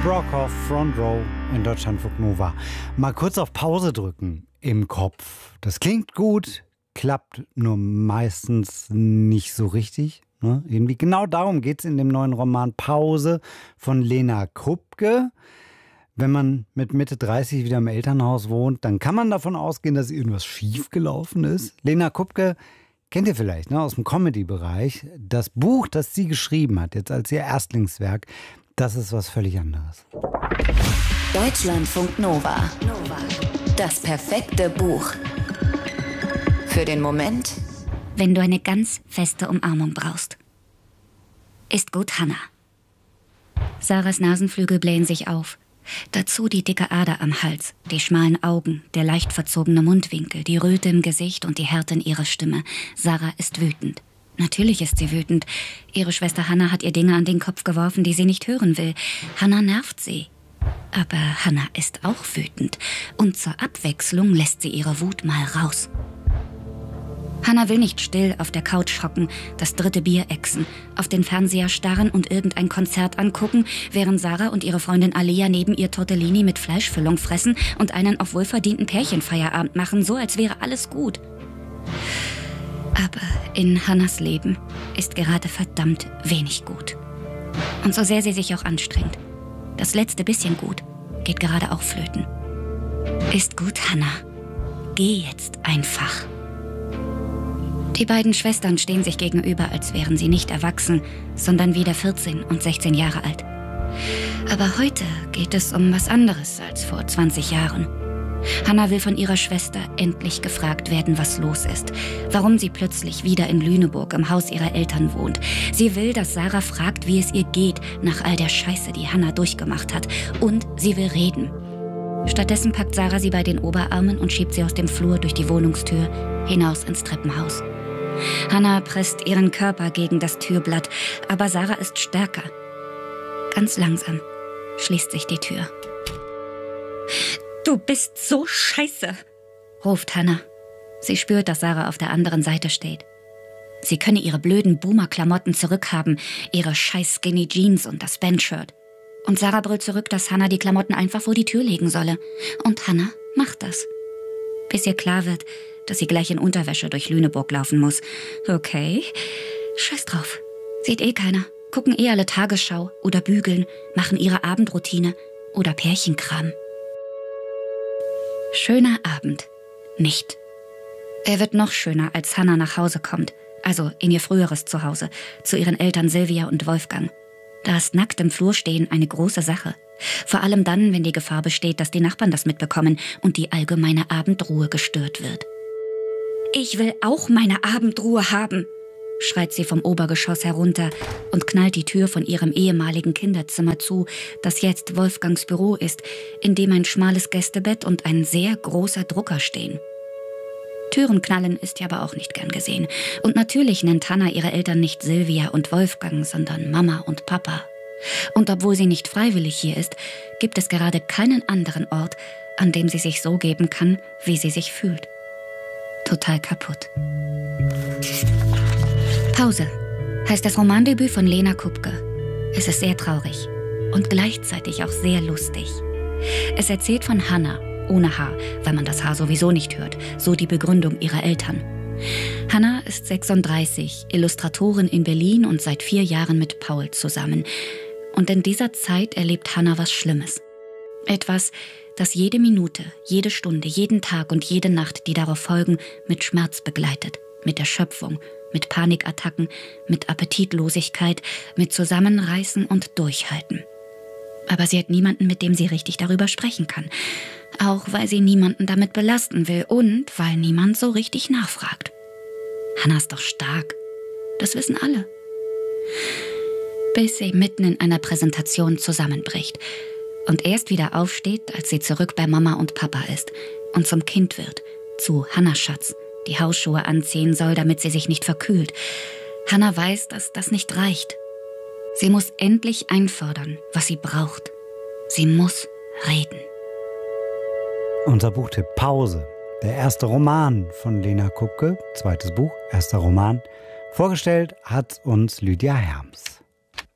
Brockhoff, Front Row in Deutschlandfunk Nova. Mal kurz auf Pause drücken im Kopf. Das klingt gut, klappt nur meistens nicht so richtig. Ne? Irgendwie genau darum geht es in dem neuen Roman Pause von Lena Krupke. Wenn man mit Mitte 30 wieder im Elternhaus wohnt, dann kann man davon ausgehen, dass irgendwas schiefgelaufen ist. Lena Krupke kennt ihr vielleicht, ne, aus dem Comedy-Bereich. Das Buch, das sie geschrieben hat, jetzt als ihr Erstlingswerk, das ist was völlig anderes. Deutschlandfunk Nova. Das perfekte Buch. Für den Moment, wenn du eine ganz feste Umarmung brauchst. Ist gut, Hannah. Sarahs Nasenflügel blähen sich auf. Dazu die dicke Ader am Hals, die schmalen Augen, der leicht verzogene Mundwinkel, die Röte im Gesicht und die Härte in ihrer Stimme. Sarah ist wütend. Natürlich ist sie wütend. Ihre Schwester Hannah hat ihr Dinge an den Kopf geworfen, die sie nicht hören will. Hannah nervt sie. Aber Hannah ist auch wütend. Und zur Abwechslung lässt sie ihre Wut mal raus. Hannah will nicht still auf der Couch hocken, das dritte Bier ächzen, auf den Fernseher starren und irgendein Konzert angucken, während Sarah und ihre Freundin Alia neben ihr Tortellini mit Fleischfüllung fressen und einen auf wohlverdienten Pärchenfeierabend machen, so als wäre alles gut. Aber in Hannahs Leben ist gerade verdammt wenig gut. Und so sehr sie sich auch anstrengt, das letzte bisschen gut geht gerade auch flöten. Ist gut, Hannah. Geh jetzt einfach. Die beiden Schwestern stehen sich gegenüber, als wären sie nicht erwachsen, sondern wieder 14 und 16 Jahre alt. Aber heute geht es um was anderes als vor 20 Jahren. Hannah will von ihrer Schwester endlich gefragt werden, was los ist. Warum sie plötzlich wieder in Lüneburg im Haus ihrer Eltern wohnt. Sie will, dass Sarah fragt, wie es ihr geht, nach all der Scheiße, die Hannah durchgemacht hat. Und sie will reden. Stattdessen packt Sarah sie bei den Oberarmen und schiebt sie aus dem Flur durch die Wohnungstür hinaus ins Treppenhaus. Hannah presst ihren Körper gegen das Türblatt, aber Sarah ist stärker. Ganz langsam schließt sich die Tür. »Du bist so scheiße«, ruft Hannah. Sie spürt, dass Sarah auf der anderen Seite steht. Sie könne ihre blöden Boomer-Klamotten zurückhaben, ihre scheiß Skinny Jeans und das Bandshirt. Und Sarah brüllt zurück, dass Hannah die Klamotten einfach vor die Tür legen solle. Und Hannah macht das. Bis ihr klar wird, dass sie gleich in Unterwäsche durch Lüneburg laufen muss. Okay, scheiß drauf. Sieht eh keiner. Gucken eh alle Tagesschau oder bügeln, machen ihre Abendroutine oder Pärchenkram. Schöner Abend. Nicht. Er wird noch schöner, als Hannah nach Hause kommt. Also in ihr früheres Zuhause, zu ihren Eltern Silvia und Wolfgang. Das nackt im Flur stehen eine große Sache. Vor allem dann, wenn die Gefahr besteht, dass die Nachbarn das mitbekommen und die allgemeine Abendruhe gestört wird. »Ich will auch meine Abendruhe haben«, schreit sie vom Obergeschoss herunter und knallt die Tür von ihrem ehemaligen Kinderzimmer zu, das jetzt Wolfgangs Büro ist, in dem ein schmales Gästebett und ein sehr großer Drucker stehen. Türen knallen ist ja aber auch nicht gern gesehen. Und natürlich nennt Hannah ihre Eltern nicht Silvia und Wolfgang, sondern Mama und Papa. Und obwohl sie nicht freiwillig hier ist, gibt es gerade keinen anderen Ort, an dem sie sich so geben kann, wie sie sich fühlt. Total kaputt. Pause heißt das Romandebüt von Lena Krupke. Es ist sehr traurig und gleichzeitig auch sehr lustig. Es erzählt von Hannah, ohne Haar, weil man das Haar sowieso nicht hört, so die Begründung ihrer Eltern. Hannah ist 36, Illustratorin in Berlin und seit 4 Jahren mit Paul zusammen. Und in dieser Zeit erlebt Hannah was Schlimmes. Etwas, das jede Minute, jede Stunde, jeden Tag und jede Nacht, die darauf folgen, mit Schmerz begleitet, mit Erschöpfung, mit Panikattacken, mit Appetitlosigkeit, mit Zusammenreißen und Durchhalten. Aber sie hat niemanden, mit dem sie richtig darüber sprechen kann. Auch weil sie niemanden damit belasten will und weil niemand so richtig nachfragt. Hannah ist doch stark. Das wissen alle. Bis sie mitten in einer Präsentation zusammenbricht und erst wieder aufsteht, als sie zurück bei Mama und Papa ist und zum Kind wird, zu Hannah Schatz, die Hausschuhe anziehen soll, damit sie sich nicht verkühlt. Hannah weiß, dass das nicht reicht. Sie muss endlich einfordern, was sie braucht. Sie muss reden. Unser Buchtipp Pause. Der erste Roman von Lena Krupke. Zweites Buch, erster Roman. Vorgestellt hat uns Lydia Herms.